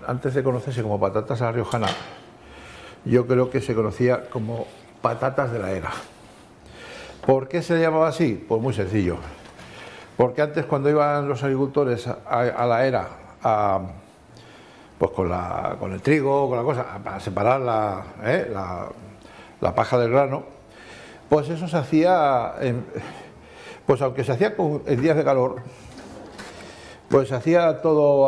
antes de conocerse como patatas a la riojana, yo creo que se conocía como patatas de la era. ¿Por qué se llamaba así? Pues muy sencillo. Porque antes, cuando iban los agricultores a la era, pues con el trigo, con la cosa, para separar la paja del grano, pues eso se hacía, pues aunque se hacía en días de calor, pues se hacía todo